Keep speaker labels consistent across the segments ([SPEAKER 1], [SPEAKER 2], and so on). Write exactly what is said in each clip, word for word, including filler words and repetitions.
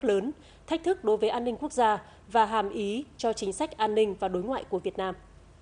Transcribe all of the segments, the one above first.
[SPEAKER 1] lớn, thách thức đối với an ninh quốc gia và hàm ý cho chính sách an ninh và đối ngoại của Việt Nam.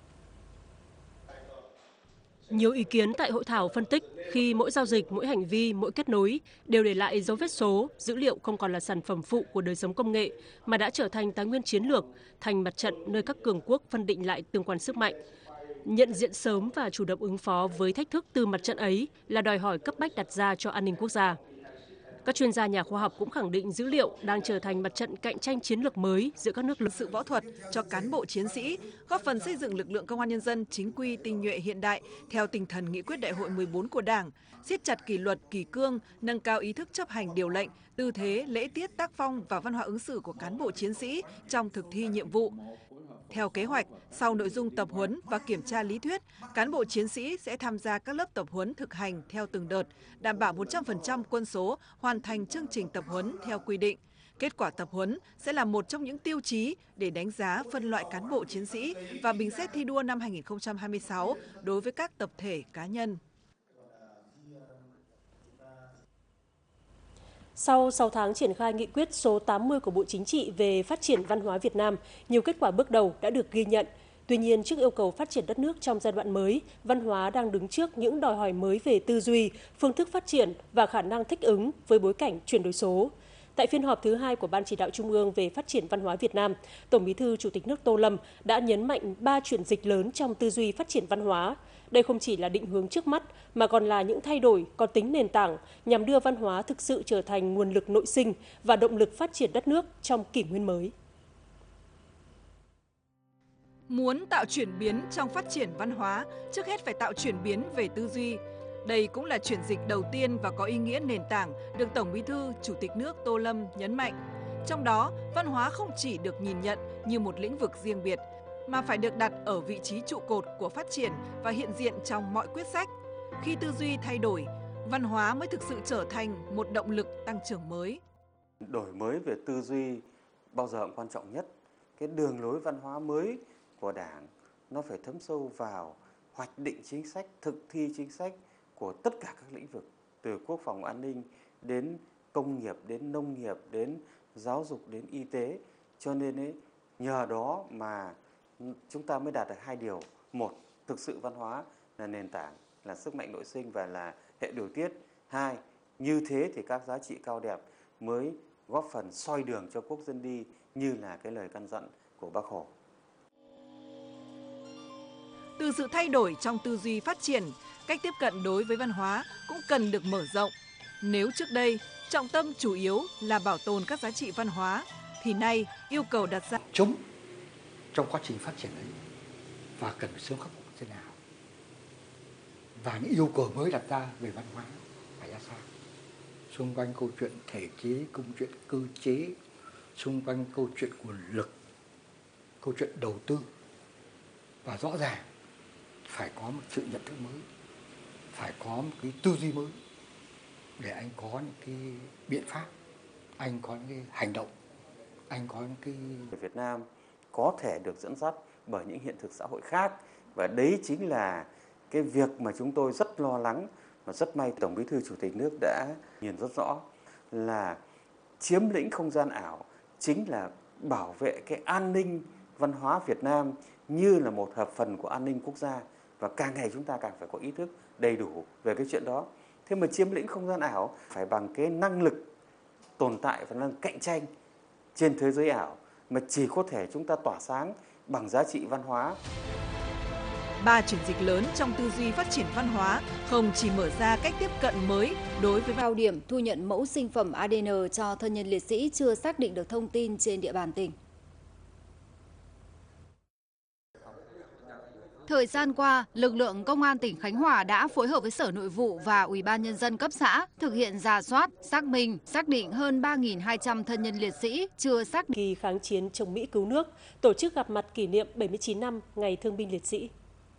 [SPEAKER 1] Nhiều ý kiến tại hội thảo phân tích khi mỗi giao dịch, mỗi hành vi, mỗi kết nối đều để lại dấu vết số, dữ liệu không còn là sản phẩm phụ của đời sống công nghệ mà đã trở thành tài nguyên chiến lược, thành mặt trận nơi các cường quốc phân định lại tương quan sức mạnh. Nhận diện sớm và chủ động ứng phó với thách thức từ mặt trận ấy là đòi hỏi cấp bách đặt ra cho an ninh quốc gia. Các chuyên gia nhà khoa học cũng khẳng định dữ liệu đang trở thành mặt trận cạnh tranh chiến lược mới giữa các nước.
[SPEAKER 2] Sự võ thuật cho cán bộ chiến sĩ, góp phần xây dựng lực lượng công an nhân dân chính quy, tinh nhuệ, hiện đại theo tinh thần nghị quyết đại hội mười bốn của Đảng, siết chặt kỷ luật, kỷ cương, nâng cao ý thức chấp hành điều lệnh, tư thế, lễ tiết, tác phong và văn hóa ứng xử của cán bộ chiến sĩ trong thực thi nhiệm vụ. Theo kế hoạch, sau nội dung tập huấn và kiểm tra lý thuyết, cán bộ chiến sĩ sẽ tham gia các lớp tập huấn thực hành theo từng đợt, đảm bảo một trăm phần trăm quân số hoàn thành chương trình tập huấn theo quy định. Kết quả tập huấn sẽ là một trong những tiêu chí để đánh giá phân loại cán bộ chiến sĩ và bình xét thi đua năm hai nghìn không trăm hai mươi sáu đối với các tập thể cá nhân.
[SPEAKER 1] Sau sáu tháng triển khai nghị quyết số tám mươi của Bộ Chính trị về phát triển văn hóa Việt Nam, nhiều kết quả bước đầu đã được ghi nhận. Tuy nhiên, trước yêu cầu phát triển đất nước trong giai đoạn mới, văn hóa đang đứng trước những đòi hỏi mới về tư duy, phương thức phát triển và khả năng thích ứng với bối cảnh chuyển đổi số. Tại phiên họp thứ hai của Ban Chỉ đạo Trung ương về phát triển văn hóa Việt Nam, Tổng Bí thư Chủ tịch nước Tô Lâm đã nhấn mạnh ba chuyển dịch lớn trong tư duy phát triển văn hóa. Đây không chỉ là định hướng trước mắt, mà còn là những thay đổi có tính nền tảng nhằm đưa văn hóa thực sự trở thành nguồn lực nội sinh và động lực phát triển đất nước trong kỷ nguyên mới.
[SPEAKER 2] Muốn tạo chuyển biến trong phát triển văn hóa, trước hết phải tạo chuyển biến về tư duy. Đây cũng là chuyển dịch đầu tiên và có ý nghĩa nền tảng được Tổng Bí thư Chủ tịch nước Tô Lâm nhấn mạnh. Trong đó, văn hóa không chỉ được nhìn nhận như một lĩnh vực riêng biệt, mà phải được đặt ở vị trí trụ cột của phát triển và hiện diện trong mọi quyết sách. Khi tư duy thay đổi, văn hóa mới thực sự trở thành một động lực tăng trưởng mới.
[SPEAKER 3] Đổi mới về tư duy bao giờ cũng quan trọng nhất. Cái đường lối văn hóa mới của Đảng nó phải thấm sâu vào hoạch định chính sách, thực thi chính sách của tất cả các lĩnh vực, từ quốc phòng an ninh đến công nghiệp, đến nông nghiệp, đến giáo dục, đến y tế. Cho nên ấy, nhờ đó mà chúng ta mới đạt được hai điều. Một, thực sự văn hóa là nền tảng, là sức mạnh nội sinh và là hệ điều tiết. Hai, như thế thì các giá trị cao đẹp mới góp phần soi đường cho quốc dân đi, như là cái lời căn dặn của Bác Hồ.
[SPEAKER 2] Từ sự thay đổi trong tư duy phát triển, cách tiếp cận đối với văn hóa cũng cần được mở rộng. Nếu trước đây, trọng tâm chủ yếu là bảo tồn các giá trị văn hóa, thì nay yêu cầu đặt ra
[SPEAKER 4] chống trong quá trình phát triển ấy và cần phải sớm khắc phục thế nào. Và những yêu cầu mới đặt ra về văn hóa phải ra sao? Xung quanh câu chuyện thể chế, câu chuyện cơ chế, xung quanh câu chuyện nguồn lực, câu chuyện đầu tư. Và rõ ràng phải có một sự nhận thức mới, phải có một cái tư duy mới để anh có những cái biện pháp, anh có những cái hành động, anh có những cái...
[SPEAKER 3] Việt Nam có thể được dẫn dắt bởi những hiện thực xã hội khác, và đấy chính là cái việc mà chúng tôi rất lo lắng, và rất may Tổng Bí thư Chủ tịch nước đã nhìn rất rõ là chiếm lĩnh không gian ảo chính là bảo vệ cái an ninh văn hóa Việt Nam như là một hợp phần của an ninh quốc gia, và càng ngày chúng ta càng phải có ý thức đầy đủ về cái chuyện đó. Thế mà chiếm lĩnh không gian ảo phải bằng cái năng lực tồn tại và năng lực cạnh tranh trên thế giới ảo, mà chỉ có thể chúng ta tỏa sáng bằng giá trị văn hóa.
[SPEAKER 2] Ba chuyển dịch lớn trong tư duy phát triển văn hóa không chỉ mở ra cách tiếp cận mới đối với
[SPEAKER 5] cao điểm thu nhận mẫu sinh phẩm a đê en cho thân nhân liệt sĩ chưa xác định được thông tin trên địa bàn tỉnh. Thời gian qua, lực lượng Công an tỉnh Khánh Hòa đã phối hợp với Sở Nội vụ và Ủy ban Nhân dân cấp xã thực hiện rà soát, xác minh, xác định hơn ba nghìn hai trăm thân nhân liệt sĩ chưa xác định.
[SPEAKER 1] Kỳ kháng chiến chống Mỹ cứu nước, tổ chức gặp mặt kỷ niệm bảy mươi chín năm Ngày Thương binh Liệt sĩ.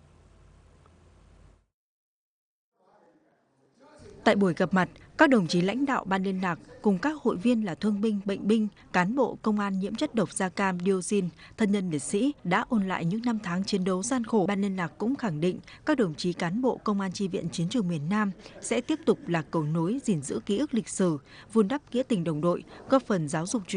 [SPEAKER 6] Tại buổi gặp mặt, các đồng chí lãnh đạo ban liên lạc cùng các hội viên là thương binh, bệnh binh, cán bộ công an nhiễm chất độc da cam dioxin, thân nhân liệt sĩ đã ôn lại những năm tháng chiến đấu gian khổ. Ban liên lạc cũng khẳng định các đồng chí cán bộ công an chi viện chiến trường miền Nam sẽ tiếp tục là cầu nối gìn giữ ký ức lịch sử, vun đắp nghĩa tình đồng đội, góp phần giáo dục truyền